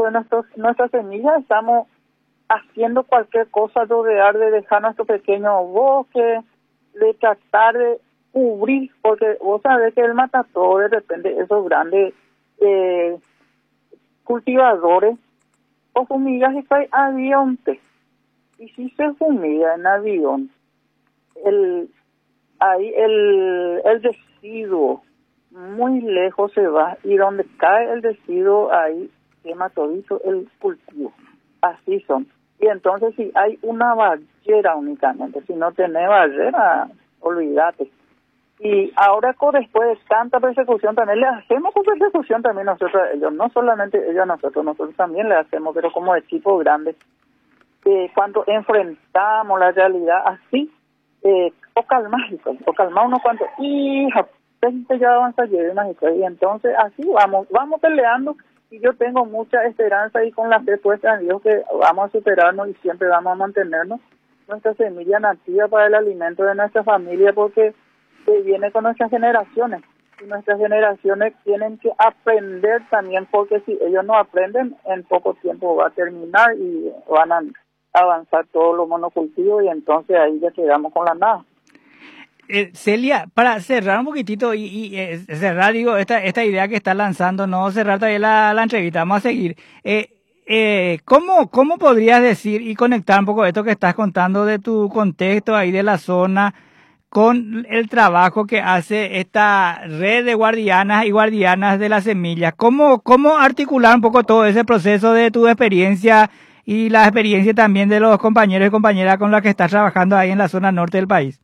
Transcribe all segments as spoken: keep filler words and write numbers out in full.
de nuestros, nuestras semillas, estamos haciendo cualquier cosa, rodear, de dejar nuestro pequeño bosque, de tratar de cubrir, porque vos sabés que el matador, de repente, esos grandes eh, cultivadores, o fumigas y hay avionte, y si se fumiga en avión, el ahí el, el residuo muy lejos se va, y donde cae el residuo, ahí quema todito el cultivo. Así son. Y entonces si hay una barrera únicamente, si no tenés barrera, olvídate. Y ahora con después de tanta persecución también le hacemos con persecución también nosotros a ellos, no solamente ellos a nosotros, nosotros también le hacemos, pero como equipo grande. Eh, cuando enfrentamos la realidad así, eh, o calmar, o calmar unos cuantos, hija, ya avanza, y entonces así vamos, vamos peleando. Y yo tengo mucha esperanza y con la fe puesta en Dios que vamos a superarnos y siempre vamos a mantenernos nuestra semilla nativa para el alimento de nuestra familia, porque se viene con nuestras generaciones. Y nuestras generaciones tienen que aprender también, porque si ellos no aprenden, en poco tiempo va a terminar y van a avanzar todos los monocultivos y entonces ahí ya quedamos con la nada. Eh, Celia, para cerrar un poquitito y, y eh, cerrar, digo, esta esta idea que está lanzando, no cerrar todavía la, la entrevista, vamos a seguir. Eh, eh, ¿cómo, ¿Cómo podrías decir y conectar un poco esto que estás contando de tu contexto ahí de la zona con el trabajo que hace esta red de guardianas y guardianas de las semillas? ¿Cómo, cómo articular un poco todo ese proceso de tu experiencia y la experiencia también de los compañeros y compañeras con las que estás trabajando ahí en la zona norte del país?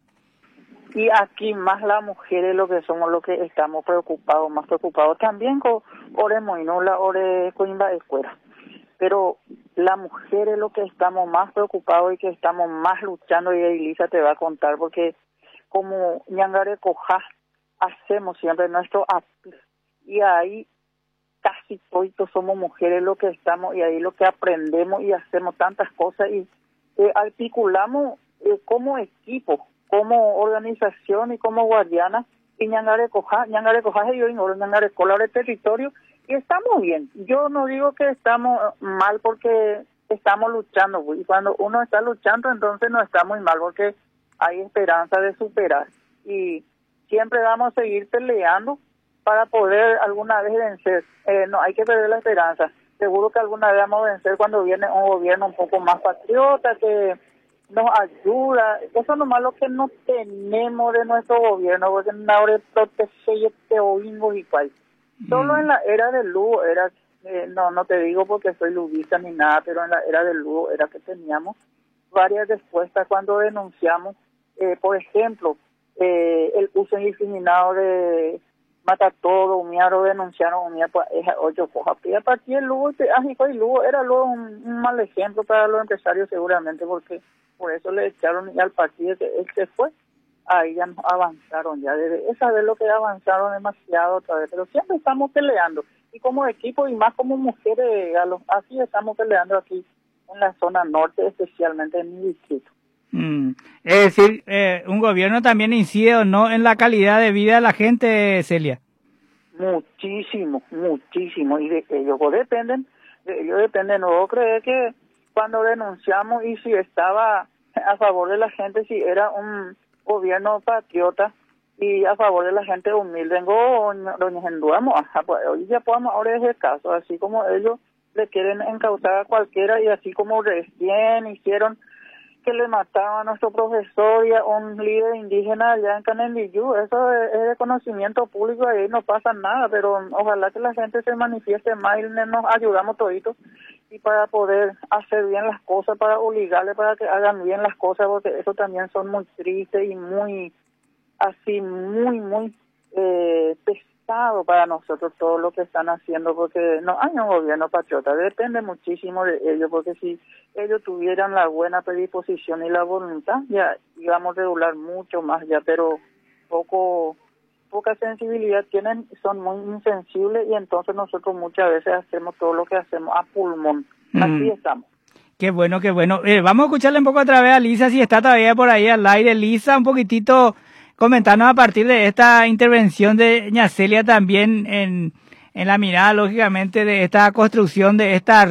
Y aquí más las mujeres lo que somos los que estamos preocupados, más preocupados también con Ore Moinola, Ore Coimba Escuela. Pero la mujer es lo que estamos más preocupados y que estamos más luchando, y Elisa te va a contar, porque como Ñangare Cojá hacemos siempre nuestro apil, y ahí casi todos somos mujeres lo que estamos, y ahí lo que aprendemos y hacemos tantas cosas y eh, articulamos eh, como equipo, como organización y como guardiana, y Ñangare Cojá, Ñangare Cojá es yo, Ñangare Cola de territorio, y estamos bien. Yo no digo que estamos mal porque estamos luchando, y cuando uno está luchando entonces no está muy mal porque hay esperanza de superar, y siempre vamos a seguir peleando para poder alguna vez vencer. Eh, no hay que perder la esperanza. Seguro que alguna vez vamos a vencer cuando viene un gobierno un poco más patriota, que nos ayuda. Eso es lo malo que no tenemos de nuestro gobierno, porque ahora protege te oímos igual. Mm. Solo en la era del Lugo era, eh, no no te digo porque soy lubista ni nada, pero en la era del Lugo era que teníamos varias respuestas cuando denunciamos, eh, por ejemplo, eh, el uso indiscriminado de mata todo, humiaro, denunciaron, humia, pues, ocho coja, y a partir del Lugo, y Lugo era luego un, un mal ejemplo para los empresarios seguramente, porque por eso le echaron y al partido que él se fue, ahí ya no avanzaron, ya desde esa vez lo que avanzaron demasiado otra vez, pero siempre estamos peleando, y como equipo y más como mujeres, a los, así estamos peleando aquí en la zona norte, especialmente en mi distrito. Mm. Es decir, eh, un gobierno también incide o no en la calidad de vida de la gente, Celia. Muchísimo, muchísimo, y de ellos dependen, de ellos dependen, no creo que cuando denunciamos y si estaba a favor de la gente, si era un gobierno patriota y a favor de la gente humilde, vengo, doña Genduamo, pues hoy ya podemos ahora es el caso, así como ellos le quieren encauzar a cualquiera, y así como recién hicieron que le mataban a nuestro profesor y a un líder indígena allá en Canendillú, eso es, es de conocimiento público, ahí no pasa nada, pero ojalá que la gente se manifieste más y nos ayudamos toditos, y para poder hacer bien las cosas, para obligarle para que hagan bien las cosas, porque eso también son muy tristes y muy, así, muy, muy eh, pesado para nosotros todo lo que están haciendo, porque no hay un gobierno patriota, depende muchísimo de ellos, porque si ellos tuvieran la buena predisposición y la voluntad, ya íbamos a regular mucho más ya, pero poco poca sensibilidad tienen, son muy insensibles, y entonces nosotros muchas veces hacemos todo lo que hacemos a pulmón. Así mm. estamos. Qué bueno, qué bueno. Eh, vamos a escucharle un poco otra vez a Lisa, si está todavía por ahí al aire. Lisa, un poquitito comentarnos a partir de esta intervención de Ña Celia también en, en la mirada, lógicamente, de esta construcción de esta